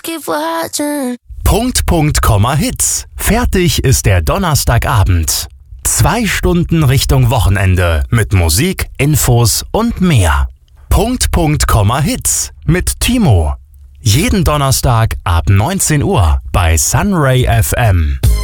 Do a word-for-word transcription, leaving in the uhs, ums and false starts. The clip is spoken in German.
keep watching. Punkt, Punkt, Komma, Hits. Fertig ist der Donnerstagabend. Zwei Stunden Richtung Wochenende mit Musik, Infos und mehr. Punkt, Punkt, Komma, Hits mit Timo. Jeden Donnerstag ab neunzehn Uhr bei Sunray F M.